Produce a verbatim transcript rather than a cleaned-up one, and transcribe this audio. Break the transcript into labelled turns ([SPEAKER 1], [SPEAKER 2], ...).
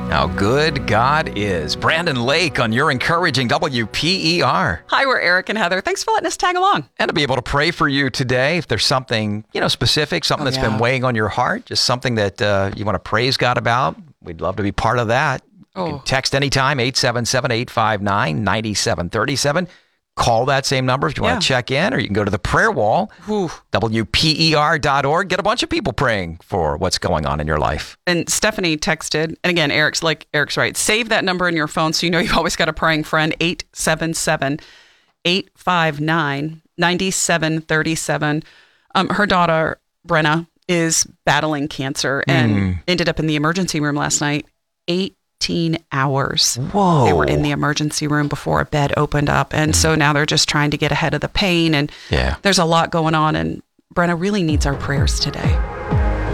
[SPEAKER 1] How good God is. Brandon Lake on your encouraging W P E R.
[SPEAKER 2] Hi, we're Eric and Heather. Thanks for letting us tag along.
[SPEAKER 1] And to be able to pray for you today, if there's something, you know, specific, something
[SPEAKER 2] Oh,
[SPEAKER 1] that's
[SPEAKER 2] yeah.
[SPEAKER 1] been weighing on your heart, just something that uh, you want to praise God about, we'd love to be part of that. You
[SPEAKER 2] Oh.
[SPEAKER 1] can text anytime, eight seven seven, eight five nine, nine seven three seven. Call that same number if you
[SPEAKER 2] Yeah.
[SPEAKER 1] want to check in, or you can go to the prayer wall,
[SPEAKER 2] Whew.
[SPEAKER 1] W P E R dot org. Get a bunch of people praying for what's going on in your life.
[SPEAKER 2] And Stephanie texted, and again, Eric's like Eric's right. Save that number in your phone so you know you've always got a praying friend. eight seven seven, eight five nine, nine seven three seven. Um, her daughter Brenna is battling cancer and
[SPEAKER 1] Mm.
[SPEAKER 2] ended up in the emergency room last night. eighteen hours.
[SPEAKER 1] Whoa.
[SPEAKER 2] They were in the emergency room before a bed opened up, and so now they're just trying to get ahead of the pain. And
[SPEAKER 1] Yeah.
[SPEAKER 2] there's a lot going on, and Brenna really needs our prayers today.